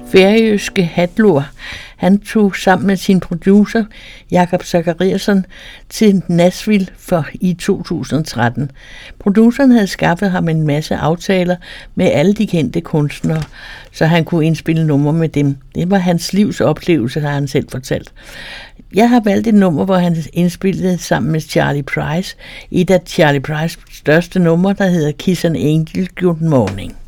færøske Hallur, han tog sammen med sin producer, Jakob Zachariason, til Nashville i 2013. Produceren havde skaffet ham en masse aftaler med alle de kendte kunstnere, så han kunne indspille numre med dem. Det var hans livs oplevelse, har han selv fortalt. Jeg har valgt et nummer, hvor han indspillede sammen med Charlie Price, et af Charlie Prices største numre, der hedder Kiss an Angel Good Morning.